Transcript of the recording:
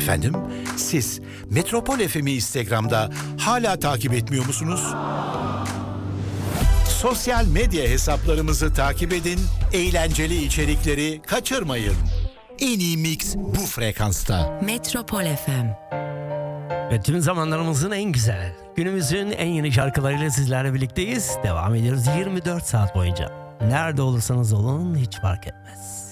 Efendim, siz Metropol FM'i Instagram'da hala takip etmiyor musunuz? Sosyal medya hesaplarımızı takip edin, eğlenceli içerikleri kaçırmayın. En iyi mix bu frekansta. Metropol FM. Ve tüm zamanlarımızın en güzel, günümüzün en yeni şarkılarıyla sizlerle birlikteyiz. Devam ediyoruz 24 saat boyunca. Nerede olursanız olun hiç fark etmez.